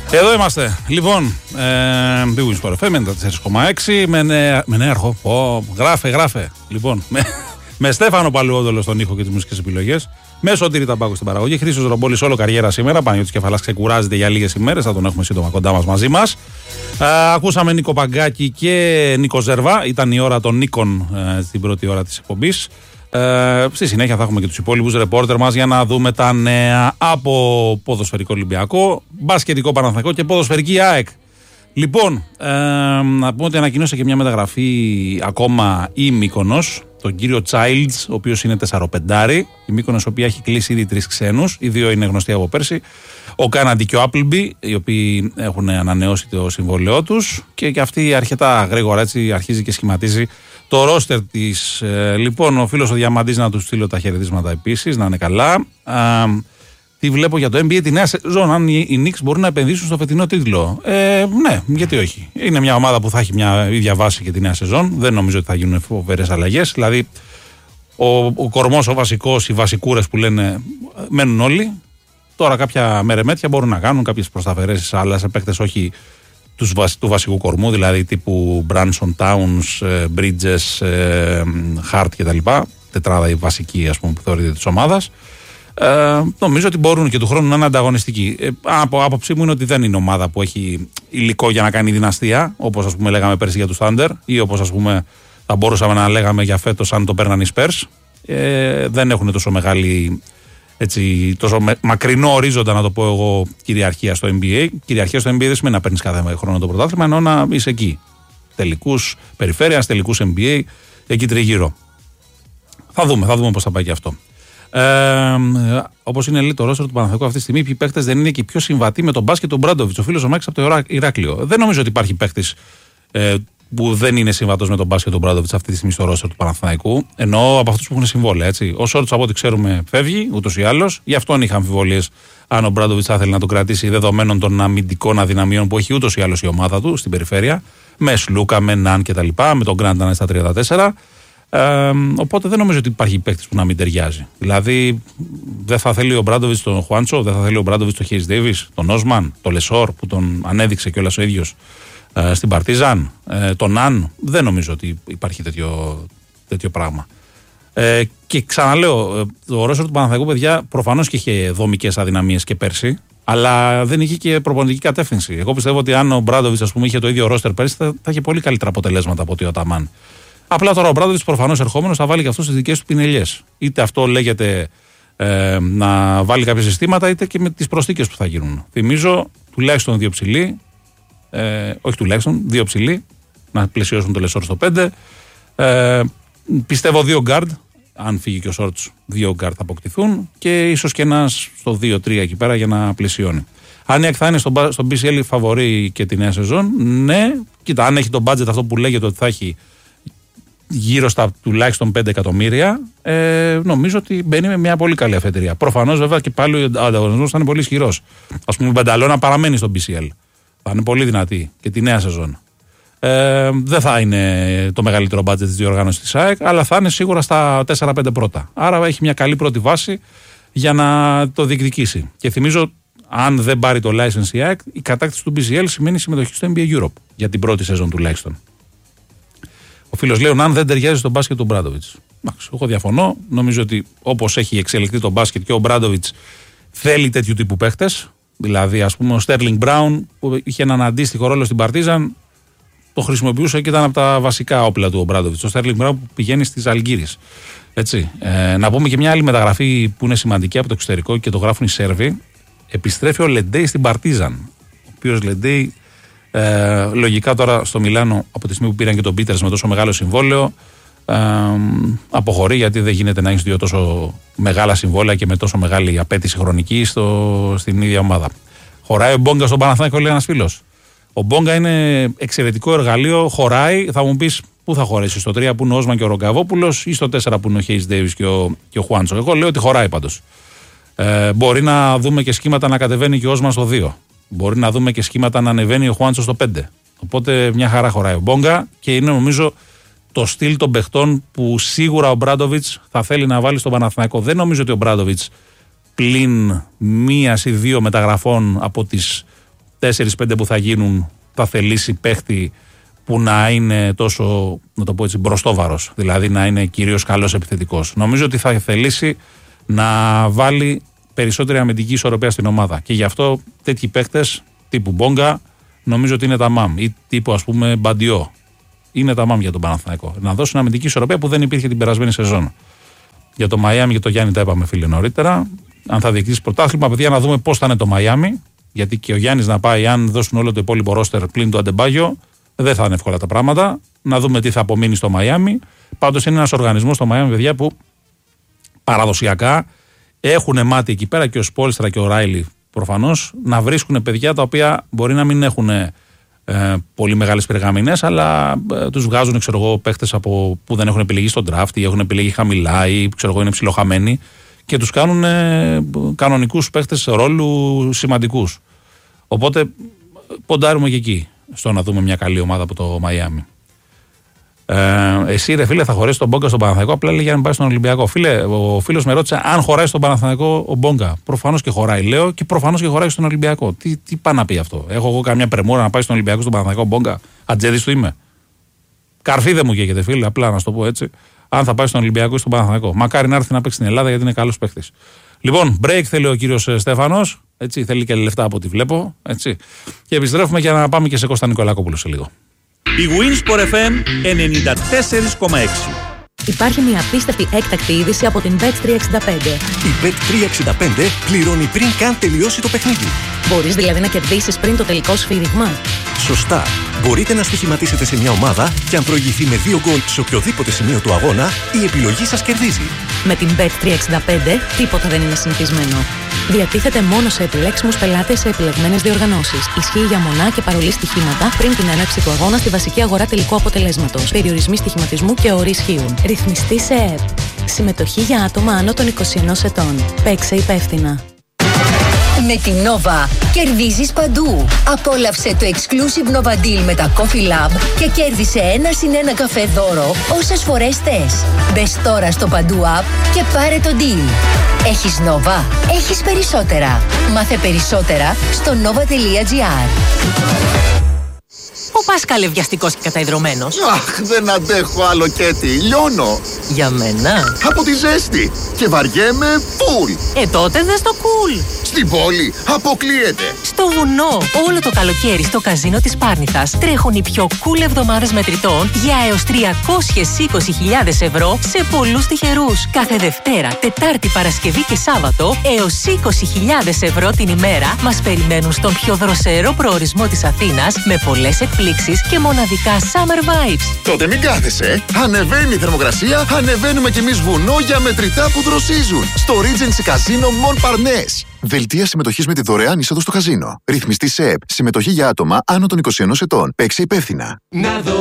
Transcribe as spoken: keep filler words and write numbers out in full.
Εδώ είμαστε. Λοιπόν, Big Win Sport εφ εμ ενενήντα τέσσερα κόμμα έξι με, νέα, με νέαρχο. Oh, γράφε, γράφε. Λοιπόν, με, με Στέφανο Παλαιόδολο στον ήχο και τις μουσικές επιλογές. Με Σωτήρη Ταμπάκο στην παραγωγή. Χρήστος Ρομπόλης, όλο καριέρα σήμερα. Παναγιώτης Κεφαλάς ξεκουράζεται για λίγες ημέρες. Θα τον έχουμε σύντομα κοντά μας μαζί μας. Α, ακούσαμε Νίκο Παγκάκη και Νίκο Ζερβά. Ήταν η ώρα των Νίκων ε, στην πρώτη ώρα της εκπομπής. Ε, στη συνέχεια θα έχουμε και τους υπόλοιπους ρεπόρτερ μας για να δούμε τα νέα από ποδοσφαιρικό Ολυμπιακό, μπασκετικό Παναθηναϊκό και ποδοσφαιρική ΑΕΚ. Λοιπόν, ε, να πούμε ότι ανακοινώσε και μια μεταγραφή ακόμα η Μύκονος, τον κύριο Childs, ο οποίος είναι τεσσαροπεντάρι. Η Μύκονος, η οποία έχει κλείσει ήδη τρεις ξένους, οι δύο είναι γνωστοί από πέρσι. Ο Κάναντι και ο Appleby, οι οποίοι έχουν ανανεώσει το συμβόλαιό τους και, και αυτή αρκετά γρήγορα έτσι αρχίζει και σχηματίζει το ρόστερ της. Ε, λοιπόν, ο φίλος ο Διαμαντής, να του στείλω τα χαιρετίσματα επίσης, να είναι καλά. Α, τι βλέπω για το N B A τη νέα σεζόν, αν οι, οι Knicks μπορούν να επενδύσουν στο φετινό τίτλο. Ε, ναι, γιατί όχι. Είναι μια ομάδα που θα έχει μια ίδια βάση και τη νέα σεζόν. Δεν νομίζω ότι θα γίνουν φοβερές αλλαγές. Δηλαδή, ο, ο κορμός, ο βασικός, οι βασικούρες που λένε μένουν όλοι. Τώρα κάποια μερεμέτια μπορούν να κάνουν κάποιες προσταφαιρέσεις, αλλά σε παίκτες όχι τους, του βασικού κορμού, δηλαδή τύπου Branson, Towns, Bridges, Hart κτλ. Τετράδα η βασική, ας πούμε, που θεωρείται της ομάδας. Ε, νομίζω ότι μπορούν και του χρόνου να είναι ανταγωνιστικοί. Ε, από άποψή μου είναι ότι δεν είναι ομάδα που έχει υλικό για να κάνει δυναστεία, όπως ας πούμε λέγαμε πέρσι για τους Thunder ή όπως ας πούμε θα μπορούσαμε να λέγαμε για φέτος αν το παίρναν οι Spurs. Ε, δεν έχουν τόσο μεγάλη, έτσι, τόσο με, μακρινό ορίζοντα, να το πω εγώ, κυριαρχία στο N B A. Κυριαρχία στο N B A δεν σημαίνει να παίρνεις κάθε χρόνο το πρωτάθλημα, ενώ να είσαι εκεί. Τελικούς περιφέρειας, τελικούς N B A, εκεί τριγύρω. Θα δούμε, θα δούμε πώς θα πάει και αυτό. Ε, όπως είναι λέει το ρόστερ του Παναθηναϊκού αυτή τη στιγμή, ποιοι παίκτες δεν είναι και οι πιο συμβατοί με τον μπάσκετ του Μπράντοβιτς. Ο φίλος ο Μάκης από το Ηράκλειο. Δεν νομίζω ότι υπάρχει παίκτης ε, που δεν είναι συμβατός με τον μπάσκετ του Μπράντοβιτς αυτή τη στιγμή στο ρόστερ του Παναθηναϊκού. Ενώ από αυτούς που έχουν συμβόλαια. Έτσι. Ο Σόρτς, από ό,τι ξέρουμε, φεύγει ούτως ή άλλως. Γι' αυτόν είχα αμφιβολίες αν ο Μπράντοβιτς θα ήθελε να τον κρατήσει δεδομένων των αμυντικών αδυναμιών που έχει ούτως ή άλλως η ομάδα του στην περιφέρεια. Με Σλούκα, με Ναν κτλ. Με τον Γκραντ να είναι στα τριάντα τέσσερα. Ε, οπότε δεν νομίζω ότι υπάρχει παίκτης που να μην ταιριάζει. Δηλαδή, δεν θα θέλει ο Μπράντοβιτς τον Χουάντσο, δεν θα θέλει ο Μπράντοβιτς τον Χέις Ντέιβις, τον Όσμαν, τον Λεσόρ που τον ανέδειξε κιόλας ο ίδιος ε, στην Παρτίζαν, ε, τον Ναν. Δεν νομίζω ότι υπάρχει τέτοιο, τέτοιο πράγμα. Ε, και ξαναλέω, το ρόστερ του Παναθηναϊκού, παιδιά, προφανώς και είχε δομικές αδυναμίες και πέρσι, αλλά δεν είχε και προπονητική κατεύθυνση. Εγώ πιστεύω ότι αν ο Μπράντοβιτς, ας πούμε, είχε το ίδιο ρόστερ πέρσι, θα, θα είχε πολύ καλύτερα αποτελέσματα από ότι ο Αταμάν. Απλά τώρα ο Μπράντοβιτς προφανώς ερχόμενος θα βάλει και αυτό στις δικές του πινελιές. Είτε αυτό λέγεται ε, να βάλει κάποια συστήματα, είτε και με τις προσθήκες που θα γίνουν. Θυμίζω τουλάχιστον δύο ψηλοί, ε, όχι τουλάχιστον, δύο ψηλοί, να πλαισιώσουν το Λεσόρ στο πέντε. Ε, πιστεύω δύο γκάρντ, αν φύγει και ο Σόρτς, δύο γκάρντ θα αποκτηθούν και ίσως και ένας στο δύο τρία εκεί πέρα για να πλαισιώνει. Αν η ΑΕΚ θα είναι στο, στο μπι σι ελ φαβορί και τη νέα σεζόν, ναι, κοίτα, αν έχει το budget αυτό που λέγεται ότι θα έχει γύρω στα τουλάχιστον πέντε εκατομμύρια, ε, νομίζω ότι μπαίνει με μια πολύ καλή αφετηρία. Προφανώς βέβαια και πάλι ο ανταγωνισμός θα είναι πολύ ισχυρός. Ας πούμε η Μπανταλώνα παραμένει στο μπι σι ελ. Θα είναι πολύ δυνατή και τη νέα σεζόν. Ε, δεν θα είναι το μεγαλύτερο budget της διοργάνωσης της ΑΕΚ, αλλά θα είναι σίγουρα στα τέσσερα πέντε πρώτα. Άρα έχει μια καλή πρώτη βάση για να το διεκδικήσει. Και θυμίζω, αν δεν πάρει το license η ΑΕΚ, η κατάκτηση του μπι σι ελ σημαίνει συμμετοχή στο N B A Europe για την πρώτη σεζόν τουλάχιστον. Ο φίλος λέει: αν δεν ταιριάζει στο μπάσκετ του Μπράντοβιτς. Εγώ διαφωνώ. Νομίζω ότι όπως έχει εξελιχθεί το μπάσκετ και ο Μπράντοβιτς θέλει τέτοιου τύπου παίχτες. Δηλαδή, ας πούμε, ο Στέρλινγκ Μπράουν που είχε έναν αντίστοιχο ρόλο στην Παρτίζαν, το χρησιμοποιούσε και ήταν από τα βασικά όπλα του ο Μπράντοβιτς. Ο Στέρλινγκ Μπράουν που πηγαίνει στις Αλγύρες. Έτσι. Ε, να πούμε και μια άλλη μεταγραφή που είναι σημαντική από το εξωτερικό και το γράφουν οι Σέρβοι. Επιστρέφει ο Λεντέι στην Παρτίζαν. Ο οποίος Λεντέι. Ε, λογικά τώρα στο Μιλάνο, από τη στιγμή που πήραν και τον Πίτερς με τόσο μεγάλο συμβόλαιο, ε, αποχωρεί, γιατί δεν γίνεται να έχει δύο τόσο μεγάλα συμβόλαια και με τόσο μεγάλη απέτηση χρονική στο, στην ίδια ομάδα. Χωράει ο Μπόγκα στον Παναθηναϊκό, λέει ένας φίλος. Ο Μπόγκα είναι εξαιρετικό εργαλείο, χωράει. Θα μου πεις πού θα χωρέσει, στο τρία που είναι ο Όσμαν και ο Ρογκαβόπουλος ή στο τέσσερα που είναι ο Χέις Ντέιβις και ο, και ο Χουάντσο. Εγώ λέω ότι χωράει πάντως. Ε, μπορεί να δούμε και σχήματα να κατεβαίνει και ο Όσμαν στο δύο. Μπορεί να δούμε και σχήματα να ανεβαίνει ο Χουάντσο στο πέντε. Οπότε μια χαρά χωράει ο Μπόγκα και είναι νομίζω το στυλ των παιχτών που σίγουρα ο Μπράντοβιτς θα θέλει να βάλει στον Παναθηναϊκό. Δεν νομίζω ότι ο Μπράντοβιτς πλην μία ή δύο μεταγραφών από τις τέσσερα πέντε που θα γίνουν θα θελήσει παίχτη που να είναι τόσο, να το πω έτσι, μπροστόβαρος, δηλαδή να είναι κυρίως καλός επιθετικός. Νομίζω ότι θα θελήσει να βάλει περισσότερη αμυντική ισορροπία στην ομάδα και γι' αυτό τέτοιοι παίχτες τύπου Μπόγκα νομίζω ότι είναι τα μαμ ή τύπου ας πούμε Μπαντιό είναι τα μαμ για τον Παναθηναϊκό. Να δώσουν αμυντική ισορροπία που δεν υπήρχε την περασμένη σεζόν. Για το Μαϊάμι και το Γιάννη τα είπαμε φίλε νωρίτερα. Αν θα διεκδικήσει πρωτάθλημα, παιδιά, να δούμε πώς θα είναι το Μαϊάμι. Γιατί και ο Γιάννης να πάει, αν δώσουν όλο το υπόλοιπο ρόστερ πλην του Αντεμπάγιο, δεν θα είναι εύκολα τα πράγματα. Να δούμε τι θα απομείνει στο Μαϊάμι. Πάντως είναι ένας οργανισμός στο Μαϊάμι, παιδιά, που παραδοσιακά έχουν μάτι εκεί πέρα και ο Σπόλστρα και ο Ράιλι προφανώς να βρίσκουν παιδιά τα οποία μπορεί να μην έχουν ε, πολύ μεγάλες περγαμηνές, αλλά ε, τους βγάζουν ξέρω εγώ, παίχτες από, που δεν έχουν επιλεγεί στον draft ή έχουν επιλεγεί χαμηλά ή ξέρω εγώ, είναι ψιλοχαμένοι και τους κάνουν ε, κανονικούς παίχτες ρόλου σημαντικούς. Οπότε ποντάρουμε και εκεί στο να δούμε μια καλή ομάδα από το Μαϊάμι. Ε, εσύ ρε φίλε θα χωρέσει τον Μπόγκα στον Παναθηναϊκό? Απλά λέει για να πάει στον Ολυμπιακό. Φίλε, ο φίλος με ρώτησε αν χωράει στον Παναθηναϊκό ο Μπόγκα. Προφανώς και χωράει, λέω, και προφανώς και χωράει στον Ολυμπιακό. Τι, τι πάει να πει αυτό? Έχω εγώ καμιά πρεμούρα να πάει στον Ολυμπιακό στον Παναθηναϊκό Μπόγκα? Ατζέδης του είμαι? Καρφί δεν μου καίγεται φίλε, απλά να σου το πω έτσι. Αν θα πάει στον Ολυμπιακό ή στον Παναθηναϊκό. Μακάρι να έρθει να παίξει στην Ελλάδα γιατί είναι καλός παίχτης. Λοιπόν, break θέλει ο κύριος Στέφανος. Έτσι, θέλει και λεφτά από ό,τι βλέπω. Έτσι. Και επιστρέφουμε για να πάμε και σε Κώστα Νικολακόπουλο σε λίγο. Η Winsport εφ εμ ενενήντα τέσσερα κόμμα έξι. Υπάρχει μια απίστευτη έκτακτη είδηση από την μπετ τριακόσια εξήντα πέντε. Η μπετ τριακόσια εξήντα πέντε πληρώνει πριν καν τελειώσει το παιχνίδι. Μπορείς δηλαδή να κερδίσεις πριν το τελικό σφύριγμα? Σωστά. Μπορείτε να στοιχηματίσετε σε μια ομάδα και αν προηγηθεί με δύο γκολ σε οποιοδήποτε σημείο του αγώνα, η επιλογή σας κερδίζει. Με την μπετ τριακόσια εξήντα πέντε τίποτα δεν είναι συνηθισμένο. Διατίθεται μόνο σε επιλέξιμους πελάτες σε επιλεγμένες διοργανώσεις. Ισχύει για μονά και παρολί στοιχήματα πριν την έναρξη του αγώνα στη βασική αγορά τελικού αποτελέσματος. Περιορισμοί στοιχηματισμού και όροι ισχύουν. Ρυθμιστή σε ΕΕΠ. Συμμετοχή για άτομα άνω των είκοσι ενός ετών. Παίξε υπεύθυνα. Με την Nova κερδίζεις παντού. Απόλαυσε το exclusive Nova Deal με τα Coffee Lab και κέρδισε ένα συν ένα καφέ δώρο όσες φορές θες. Μπες τώρα στο Παντού App και πάρε το deal. Έχεις Nova, έχεις περισσότερα. Μάθε περισσότερα στο nova τελεία gr. Πού πας καλέ βιαστικός και καταϊδρωμένος? Αχ, δεν αντέχω άλλο Κέτι, λιώνω. Για μένα? Από τη ζέστη και βαριέμαι φουλ. Ε, τότε δες το cool. Στην πόλη αποκλείεται. Στο βουνό, όλο το καλοκαίρι στο καζίνο της Πάρνηθας τρέχουν οι πιο cool εβδομάδες μετρητών για έως τριακόσιες είκοσι χιλιάδες ευρώ σε πολλούς τυχερούς. Κάθε Δευτέρα, Τετάρτη, Παρασκευή και Σάββατο έως είκοσι χιλιάδες ευρώ την ημέρα μας περιμένουν στον πιο δροσερό προορισμό της Αθήνας με πολλές εκπλήξεις και μοναδικά summer vibes. Τότε μην κάθεσαι. Ανεβαίνει η θερμοκρασία, ανεβαίνουμε κι εμείς βουνό για μετρητά που δροσίζουν. Στο Regency Casino Mon Parnasse. Δελτία συμμετοχής με τη δωρεάν είσοδο στο καζίνο. Ρυθμιστή σε ΕΕΠ. Συμμετοχή για άτομα άνω των είκοσι ενός ετών. Παίξε υπεύθυνα.